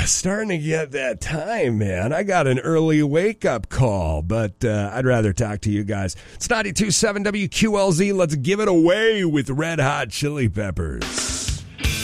Starting to get that time, man. I got an early wake-up call, but I'd rather talk to you guys. It's 92.7 WQLZ. Let's give it away with Red Hot Chili Peppers.